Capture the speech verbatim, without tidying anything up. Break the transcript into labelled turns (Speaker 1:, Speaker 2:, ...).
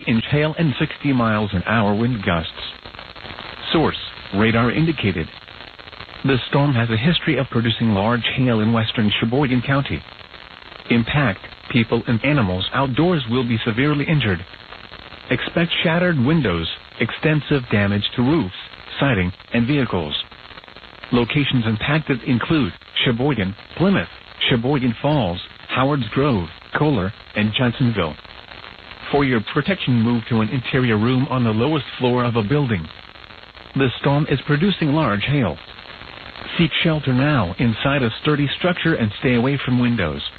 Speaker 1: inch hail and sixty miles an hour wind gusts. Source: radar indicated. The storm has a history of producing large hail in western Sheboygan County. Impact: people and animals outdoors will be severely injured. Expect shattered windows, extensive damage to roofs, siding, and vehicles. Locations impacted include Sheboygan, Plymouth, Sheboygan Falls, Howards Grove, Kohler, and Johnsonville. For your protection, move to an interior room on the lowest floor of a building. The storm is producing large hail. Seek shelter now inside a sturdy structure and stay away from windows,